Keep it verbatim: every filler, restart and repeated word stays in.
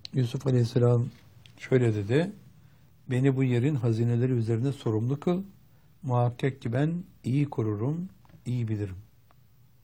Yusuf Aleyhisselam şöyle dedi: beni bu yerin hazineleri üzerinde sorumlu kıl. Muhakkak ki ben iyi korurum, iyi bilirim.